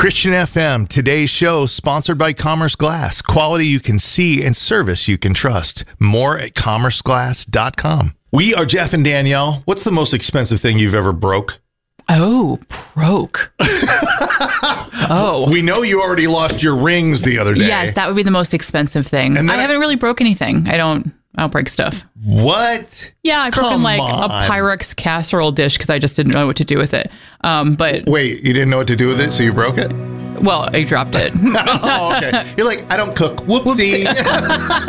Christian FM, today's show sponsored by Commerce Glass. Quality you can see and service you can trust. More at commerceglass.com. We are Jeff and Danielle. What's the most expensive thing you've ever broke? Oh, broke. We know you already lost your rings the other day. Yes, that would be the most expensive thing. And then I haven't really broke anything. I don't break stuff. What? Yeah, I've broken a Pyrex casserole dish because I just didn't know what to do with it. But wait, you didn't know what to do with it, so you broke it? Well, I dropped it. Oh, okay. You're like, I don't cook. Whoopsie.